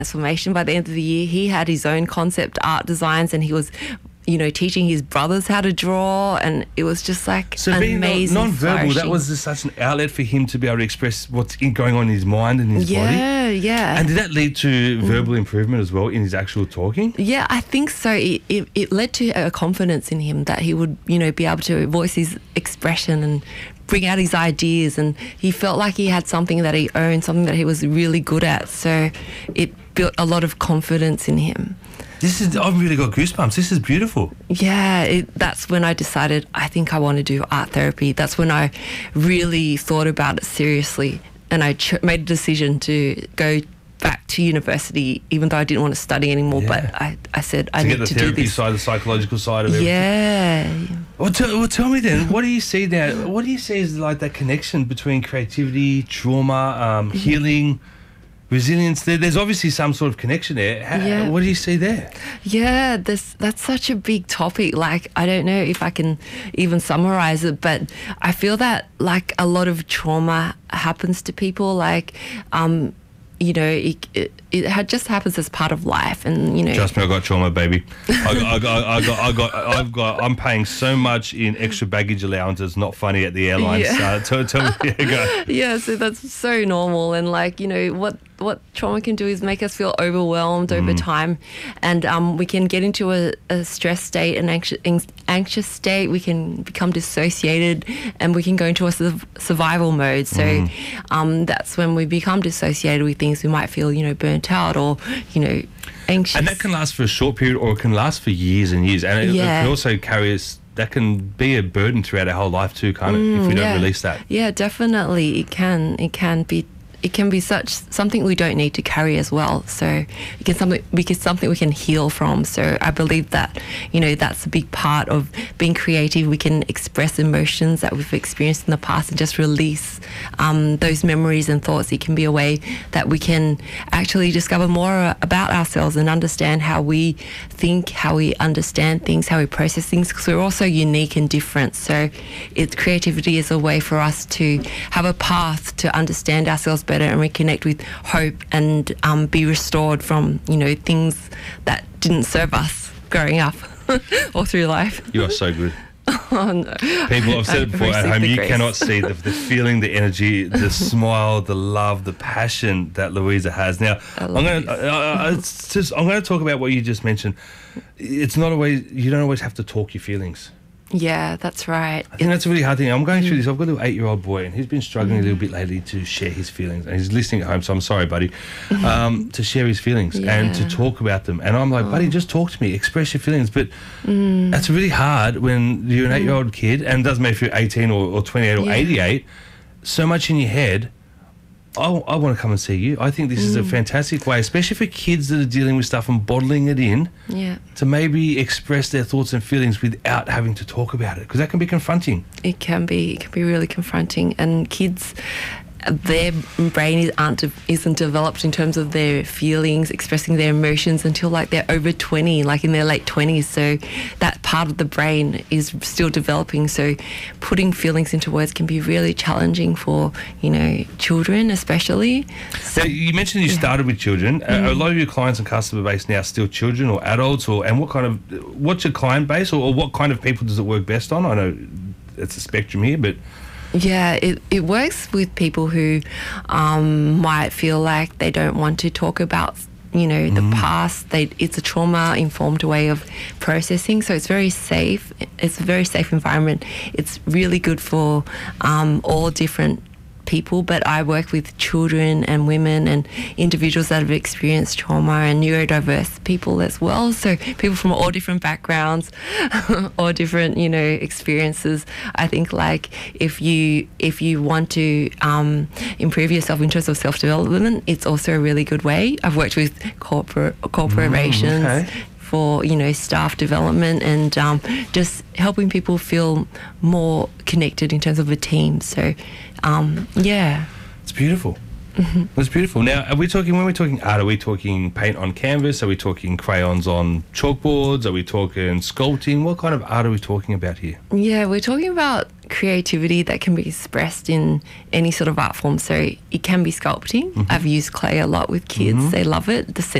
transformation. By the end of the year, he had his own concept art designs, and he was, teaching his brothers how to draw, and it was just like amazing. Being non-verbal, that was just such an outlet for him to be able to express what's going on in his mind and his body. Yeah. And did that lead to verbal improvement as well in his actual talking? Yeah, I think so. It led to a confidence in him that he would, be able to voice his expression and bring out his ideas, and he felt like he had something that he owned, something that he was really good at. So it built a lot of confidence in him. I've really got goosebumps. This is beautiful. Yeah, that's when I decided I think I want to do art therapy. That's when I really thought about it seriously, and I made a decision to go back to university, even though I didn't want to study anymore. But I said I need to do this. To get the therapy side, the psychological side of everything. Yeah. Well, tell me then, what do you see now? What do you see as like that connection between creativity, trauma, healing, resilience? There's obviously some sort of connection there. What do you see there? Yeah, that's such a big topic. Like, I don't know if I can even summarize it, but I feel that like a lot of trauma happens to people. Like, it just happens as part of life, and Trust me, I got trauma, baby. I'm paying so much in extra baggage allowances. Not funny at the airlines. Tell me, go. Yeah, so that's so normal, and what trauma can do is make us feel overwhelmed over time, and we can get into a stress state, an anxious state. We can become dissociated, and we can go into a survival mode. So that's when we become dissociated with things. We might feel burnt out, or anxious. And that can last for a short period, or it can last for years and years, and it can also carry us. That can be a burden throughout our whole life too, can't it? If we don't release that. Yeah, definitely, it can. It can be something we don't need to carry as well. So something we can heal from. So I believe that, that's a big part of being creative. We can express emotions that we've experienced in the past and just release those memories and thoughts. It can be a way that we can actually discover more about ourselves and understand how we think, how we understand things, how we process things, because we're also unique and different. So creativity is a way for us to have a path to understand ourselves better and reconnect with hope and be restored from things that didn't serve us growing up or through life. You are so good. Oh, no. People, I've said it before at home, you cannot see the feeling, the energy, the smile, the love, the passion that Louisa has. Now, I'm going to talk about what you just mentioned. It's not always, you don't always have to talk your feelings. Yeah, that's right. I think that's a really hard thing. I'm going through this. I've got a little 8-year-old boy, and he's been struggling a little bit lately to share his feelings. And he's listening at home, so I'm sorry, buddy, to share his feelings and to talk about them. And I'm like, buddy, just talk to me, express your feelings. But that's really hard when you're an 8-year-old kid, and it doesn't matter if you're 18 or 28 or 88, so much in your head. I want to come and see you. I think this is a fantastic way, especially for kids that are dealing with stuff and bottling it in, to maybe express their thoughts and feelings without having to talk about it, because that can be confronting. It can be really confronting, and kids, their brain isn't developed in terms of their feelings, expressing their emotions until like they're over 20, like in their late 20s. So that part of the brain is still developing. So putting feelings into words can be really challenging for, children especially. So, now, you mentioned you started with children. A lot of your clients and customer base now still children or adults, and what's your client base, or what kind of people does it work best on? I know it's a spectrum here, but... Yeah, it works with people who might feel like they don't want to talk about, the past. It's a trauma-informed way of processing, so it's very safe. It's a very safe environment. It's really good for all different people, but I work with children and women and individuals that have experienced trauma, and neurodiverse people as well. So people from all different backgrounds, all different, experiences. I think like if you want to improve yourself in terms of self-development, it's also a really good way. I've worked with corporations. For staff development and just helping people feel more connected in terms of a team. So it's beautiful. That's beautiful. Now, are we talking, when we're talking art, are we talking paint on canvas? Are we talking crayons on chalkboards? Are we talking sculpting? What kind of art are we talking about here? Yeah, we're talking about creativity that can be expressed in any sort of art form. So it can be sculpting. I've used clay a lot with kids. They love it. The